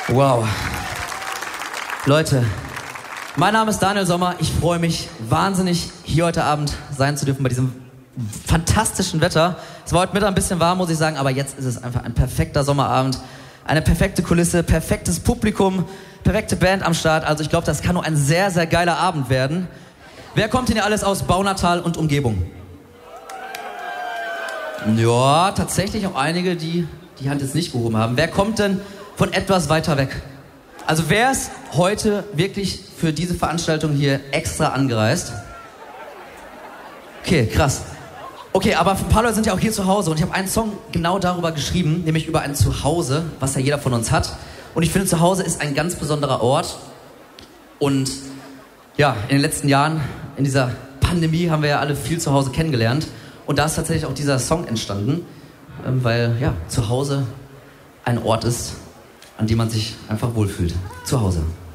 Wow. Leute, mein Name ist Daniel Sommer. Ich freue mich wahnsinnig, hier heute Abend sein zu dürfen bei diesem fantastischen Wetter. Es war heute Mittag ein bisschen warm, muss ich sagen, aber jetzt ist es einfach ein perfekter Sommerabend. Eine perfekte Kulisse, perfektes Publikum, perfekte Band am Start. Also ich glaube, das kann nur ein sehr, sehr geiler Abend werden. Wer kommt denn hier alles aus Baunatal und Umgebung? Ja, tatsächlich auch einige, die die Hand jetzt nicht gehoben haben. Wer kommt denn von etwas weiter weg? Also wer ist heute wirklich für diese Veranstaltung hier extra angereist? Okay, krass. Okay, aber ein paar Leute sind ja auch hier zu Hause und ich habe einen Song genau darüber geschrieben, nämlich über ein Zuhause, was ja jeder von uns hat. Und ich finde, Zuhause ist ein ganz besonderer Ort. Und ja, in den letzten Jahren, in dieser Pandemie, haben wir ja alle viel zu Hause kennengelernt. Und da ist tatsächlich auch dieser Song entstanden, weil ja, zu Hause ein Ort ist, an dem man sich einfach wohlfühlt. Zu Hause.